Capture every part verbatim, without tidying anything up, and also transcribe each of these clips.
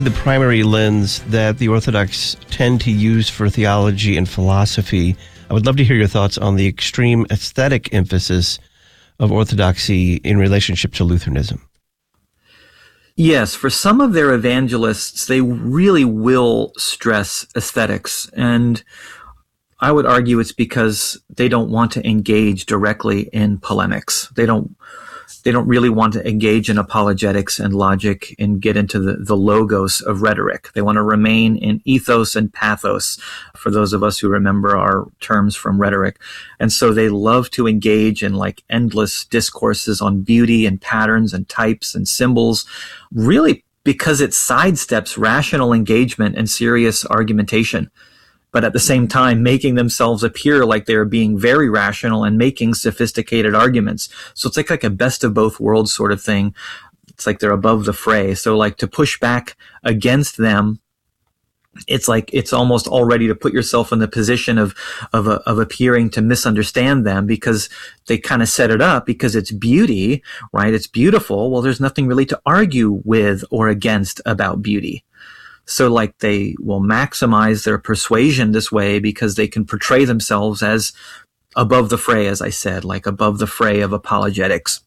The primary lens that the Orthodox tend to use for theology and philosophy. I would love to hear your thoughts on the extreme aesthetic emphasis of Orthodoxy in relationship to Lutheranism. Yes, for some of their evangelists, they really will stress aesthetics. And I would argue it's because they don't want to engage directly in polemics. They don't They don't really want to engage in apologetics and logic and get into the, the logos of rhetoric. They want to remain in ethos and pathos, for those of us who remember our terms from rhetoric. And so they love to engage in like endless discourses on beauty and patterns and types and symbols, really because it sidesteps rational engagement and serious argumentation, but at the same time making themselves appear like they're being very rational and making sophisticated arguments. So it's like, like a best of both worlds sort of thing. It's like they're above the fray. So like to push back against them, it's like it's almost already to put yourself in the position of of, uh, of appearing to misunderstand them, because they kind of set it up because it's beauty, right? It's beautiful. Well, there's nothing really to argue with or against about beauty. So like they will maximize their persuasion this way because they can portray themselves as above the fray, as I said, like above the fray of apologetics,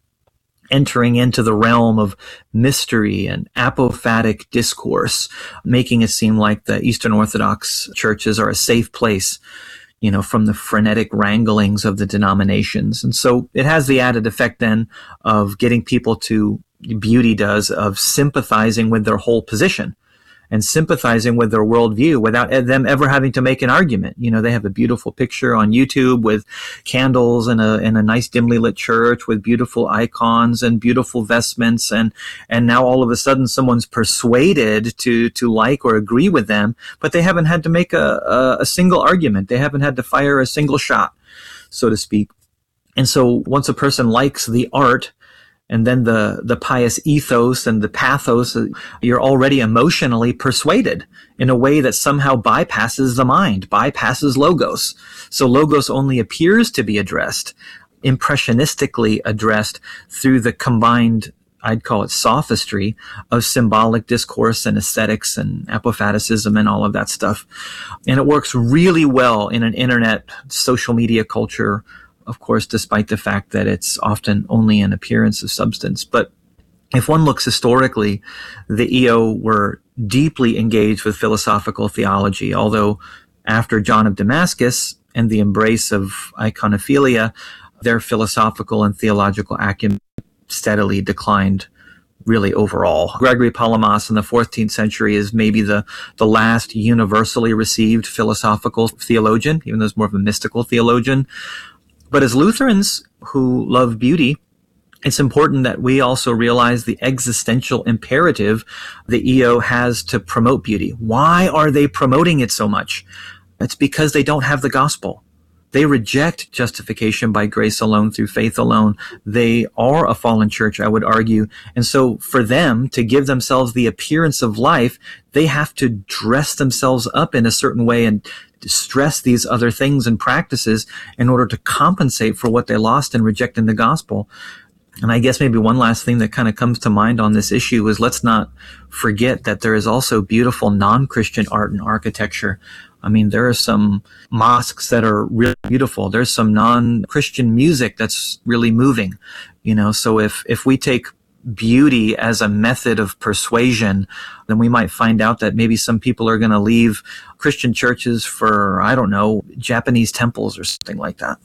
entering into the realm of mystery and apophatic discourse, making it seem like the Eastern Orthodox churches are a safe place, you know, from the frenetic wranglings of the denominations. And so it has the added effect then of getting people to, beauty does, of sympathizing with their whole position and sympathizing with their worldview without them ever having to make an argument. You know, they have a beautiful picture on YouTube with candles in a in a nice dimly lit church with beautiful icons and beautiful vestments, and and now all of a sudden someone's persuaded to to like or agree with them, but they haven't had to make a, a, a single argument. They haven't had to fire a single shot, so to speak. And so once a person likes the art, and then the, the pious ethos and the pathos, you're already emotionally persuaded in a way that somehow bypasses the mind, bypasses logos. So logos only appears to be addressed, impressionistically addressed through the combined, I'd call it sophistry, of symbolic discourse and aesthetics and apophaticism and all of that stuff. And it works really well in an internet social media culture, of course, despite the fact that it's often only an appearance of substance. But if one looks historically, the E O were deeply engaged with philosophical theology, although after John of Damascus and the embrace of iconophilia, their philosophical and theological acumen steadily declined really overall. Gregory Palamas in the fourteenth century is maybe the, the last universally received philosophical theologian, even though he's more of a mystical theologian. But as Lutherans who love beauty, it's important that we also realize the existential imperative the E O has to promote beauty. Why are they promoting it so much? It's because they don't have the gospel. They reject justification by grace alone, through faith alone. They are a fallen church, I would argue. And so for them to give themselves the appearance of life, they have to dress themselves up in a certain way and stress these other things and practices in order to compensate for what they lost in rejecting the gospel. And I guess maybe one last thing that kind of comes to mind on this issue is, let's not forget that there is also beautiful non-Christian art and architecture. I mean, there are some mosques that are really beautiful. There's some non-Christian music that's really moving, you know. So if, if we take beauty as a method of persuasion, then we might find out that maybe some people are going to leave Christian churches for, I don't know, Japanese temples or something like that.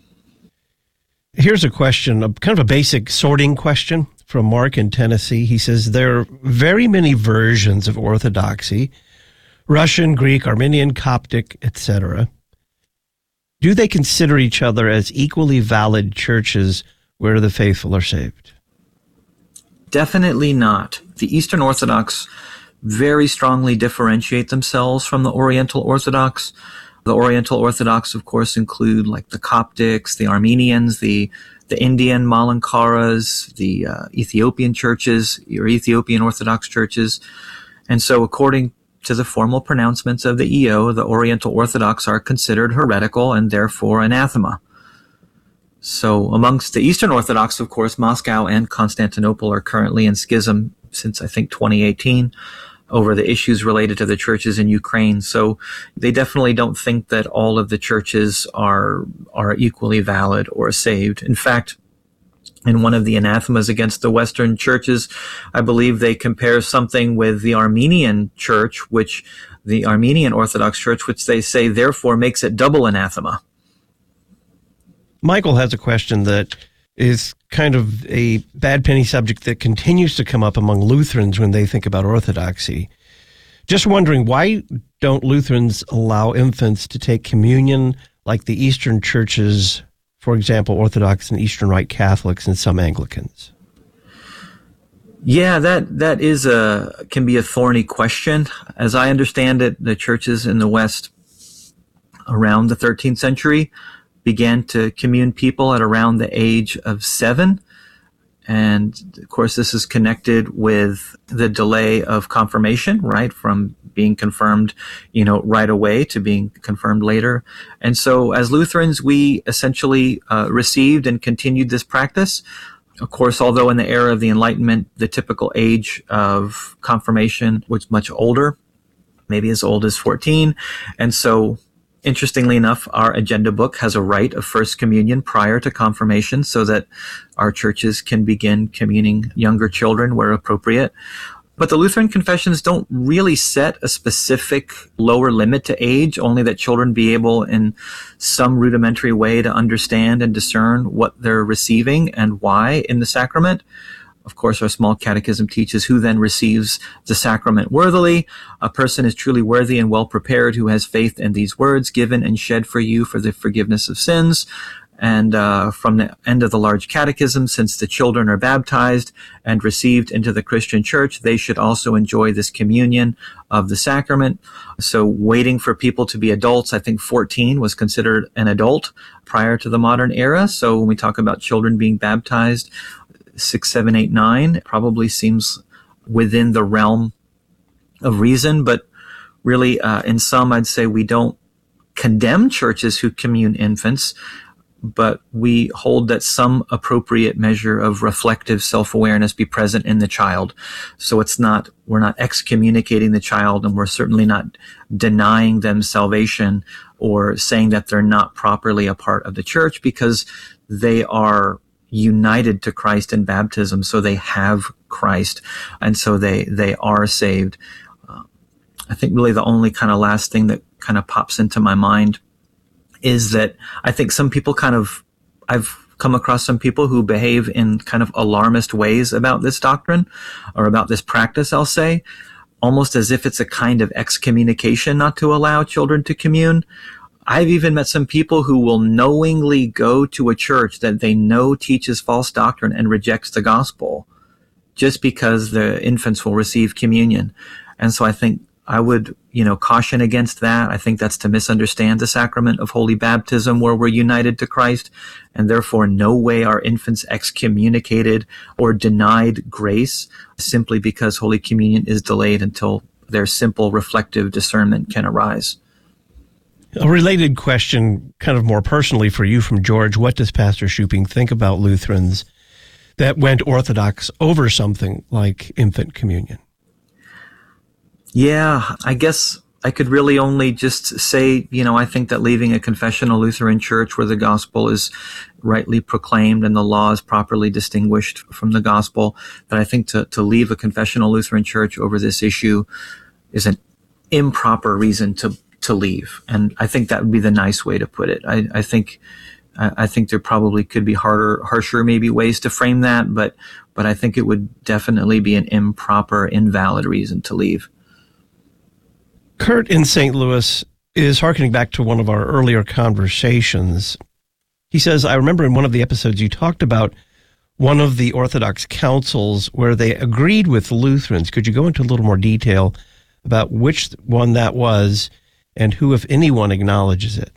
Here's a question, a kind of a basic sorting question from Mark in Tennessee. He says, there are very many versions of Orthodoxy: Russian, Greek, Armenian, Coptic, et cetera. Do they consider each other as equally valid churches where the faithful are saved? Definitely not. The Eastern Orthodox very strongly differentiate themselves from the Oriental Orthodox. The Oriental Orthodox, of course, include like the Coptics, the Armenians, the the Indian Malankaras, the uh, Ethiopian churches, or Ethiopian Orthodox churches. And so according to the formal pronouncements of the E O, the Oriental Orthodox are considered heretical and therefore anathema. So amongst the Eastern Orthodox, of course, Moscow and Constantinople are currently in schism since, I think, twenty eighteen. over the issues related to the churches in Ukraine. So they definitely don't think that all of the churches are are equally valid or saved. In fact, in one of the anathemas against the Western churches, I believe they compare something with the Armenian church, which the Armenian Orthodox Church, which they say therefore makes it double anathema. Michael has a question that is kind of a bad penny subject that continues to come up among Lutherans when they think about orthodoxy. Just wondering, why don't Lutherans allow infants to take communion like the Eastern churches, for example, Orthodox and Eastern Rite Catholics and some Anglicans? Yeah, that that is a can be a thorny question. As I understand it, the churches in the West around the thirteenth century began to commune people at around the age of seven. And of course, this is connected with the delay of confirmation, right? From being confirmed, you know, right away to being confirmed later. And so as Lutherans, we essentially uh, received and continued this practice. Of course, although in the era of the Enlightenment, the typical age of confirmation was much older, maybe as old as fourteen. And so interestingly enough, our agenda book has a rite of First Communion prior to confirmation so that our churches can begin communing younger children where appropriate. But the Lutheran confessions don't really set a specific lower limit to age, only that children be able in some rudimentary way to understand and discern what they're receiving and why in the sacrament. Of course, our small catechism teaches who then receives the sacrament worthily. A person is truly worthy and well prepared who has faith in these words given and shed for you for the forgiveness of sins. And uh, from the end of the large catechism, since the children are baptized and received into the Christian church, they should also enjoy this communion of the sacrament. So waiting for people to be adults, I think fourteen was considered an adult prior to the modern era. So when we talk about children being baptized, six, seven, eight, nine probably seems within the realm of reason. But really, uh, in some, I'd say we don't condemn churches who commune infants, but we hold that some appropriate measure of reflective self-awareness be present in the child. So it's not, we're not excommunicating the child, and we're certainly not denying them salvation or saying that they're not properly a part of the church, because they are united to Christ in baptism, so they have Christ, and so they they are saved. Uh, I think really the only kind of last thing that kind of pops into my mind is that I think some people kind of, I've come across some people who behave in kind of alarmist ways about this doctrine or about this practice, I'll say, almost as if it's a kind of excommunication not to allow children to commune. I've even met some people who will knowingly go to a church that they know teaches false doctrine and rejects the gospel just because the infants will receive communion. And so I think I would, you know, caution against that. I think that's to misunderstand the sacrament of holy baptism, where we're united to Christ, and therefore no way are infants excommunicated or denied grace simply because Holy Communion is delayed until their simple reflective discernment can arise. A related question, kind of more personally for you, from George. What does Pastor Shuping think about Lutherans that went Orthodox over something like infant communion? Yeah, I guess I could really only just say, you know, I think that leaving a confessional Lutheran church where the gospel is rightly proclaimed and the law is properly distinguished from the gospel, that I think to, to leave a confessional Lutheran church over this issue is an improper reason to to leave. And I think that would be the nice way to put it. I, I think I think there probably could be harder, harsher maybe ways to frame that, but but I think it would definitely be an improper, invalid reason to leave. Kurt in Saint Louis is hearkening back to one of our earlier conversations. He says, I remember in one of the episodes you talked about one of the Orthodox councils where they agreed with Lutherans. Could you go into a little more detail about which one that was and who, if anyone, acknowledges it?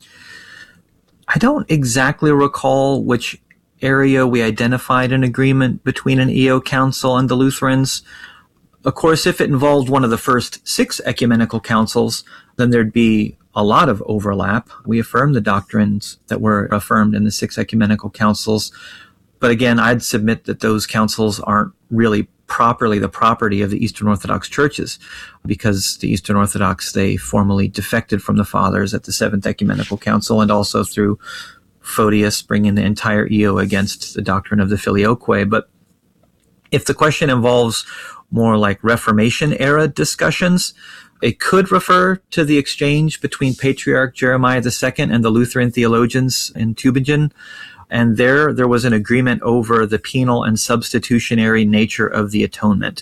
I don't exactly recall which area we identified an agreement between an E O council and the Lutherans. Of course, if it involved one of the first six ecumenical councils, then there'd be a lot of overlap. We affirm the doctrines that were affirmed in the six ecumenical councils. But again, I'd submit that those councils aren't really properly the property of the Eastern Orthodox churches, because the Eastern Orthodox, they formally defected from the fathers at the Seventh Ecumenical Council, and also through Photius bringing the entire E O against the doctrine of the Filioque. But if the question involves more like Reformation era discussions, it could refer to the exchange between Patriarch Jeremiah the Second and the Lutheran theologians in Tübingen. And there, there was an agreement over the penal and substitutionary nature of the atonement.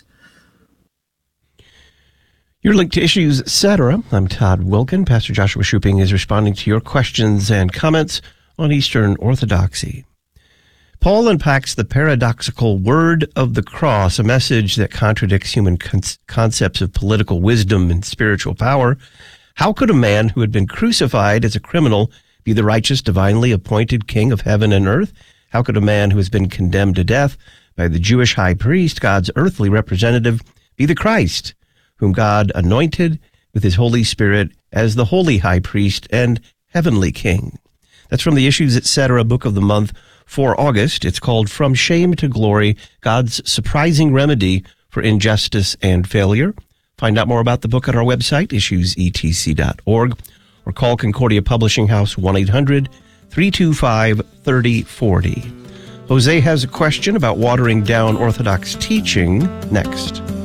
You're linked to Issues, et cetera. I'm Todd Wilken. Pastor Joshua Shuping is responding to your questions and comments on Eastern Orthodoxy. Paul unpacks the paradoxical word of the cross, a message that contradicts human con- concepts of political wisdom and spiritual power. How could a man who had been crucified as a criminal be the righteous, divinely appointed king of heaven and earth? How could a man who has been condemned to death by the Jewish high priest, God's earthly representative, be the Christ, whom God anointed with his Holy Spirit as the holy high priest and heavenly king? That's from the Issues, et cetera. book of the month for August. It's called From Shame to Glory, God's Surprising Remedy for Injustice and Failure. Find out more about the book at our website, issues e t c dot org, or call Concordia Publishing House one eight hundred, three two five, three oh four oh. Jose has a question about watering down Orthodox teaching next.